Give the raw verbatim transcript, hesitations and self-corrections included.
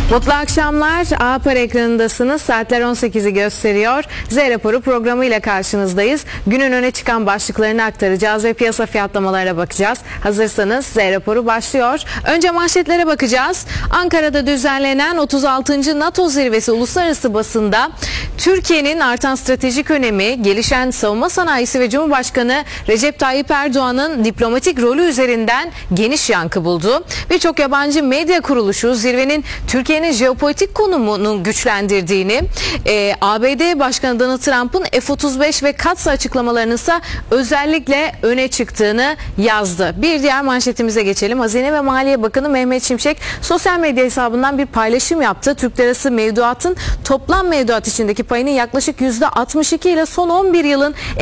Mutlu akşamlar. A Haber ekranındasınız. Saatler on sekizi gösteriyor. Z raporu programıyla karşınızdayız. Günün öne çıkan başlıklarını aktaracağız ve piyasa fiyatlamalarına bakacağız. Hazırsanız Z raporu başlıyor. Önce manşetlere bakacağız. Ankara'da düzenlenen otuz altıncı NATO zirvesi uluslararası basında Türkiye'nin artan stratejik önemi, gelişen savunma sanayisi ve Cumhurbaşkanı Recep Tayyip Erdoğan'ın diplomatik rolü üzerinden geniş yankı buldu. Birçok yabancı medya kuruluşu zirvenin Türkiye'nin jeopolitik konumunu güçlendirdiğini, e, A B D Başkanı Donald Trump'ın F otuz beş ve Katsa açıklamalarının ise özellikle öne çıktığını yazdı. Bir diğer manşetimize geçelim. Hazine ve Maliye Bakanı Mehmet Şimşek sosyal medya hesabından bir paylaşım yaptı. Türk lirası mevduatın toplam mevduat içindeki payının yaklaşık yüzde altmış iki ile son on bir yılın